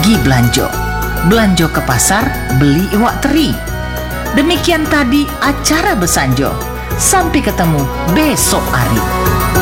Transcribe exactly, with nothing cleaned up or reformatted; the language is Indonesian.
pergi belanjo. Belanjo ke pasar, beli iwak teri. Demikian tadi acara Besanjo. Sampai ketemu besok hari.